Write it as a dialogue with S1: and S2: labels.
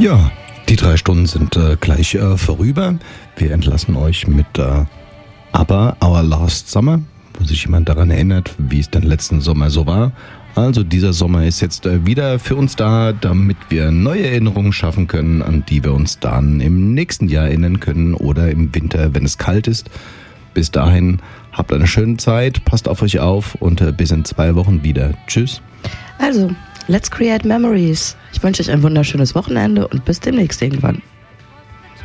S1: Ja, die 3 Stunden sind gleich vorüber. Wir entlassen euch mit ABBA, Our Last Summer, wo sich jemand daran erinnert, wie es den letzten Sommer so war. Also dieser Sommer ist jetzt wieder für uns da, damit wir neue Erinnerungen schaffen können, an die wir uns dann im nächsten Jahr erinnern können oder im Winter, wenn es kalt ist. Bis dahin, habt eine schöne Zeit, passt auf euch auf und bis in 2 Wochen wieder. Tschüss.
S2: Also, let's create memories. Ich wünsche euch ein wunderschönes Wochenende und bis demnächst irgendwann.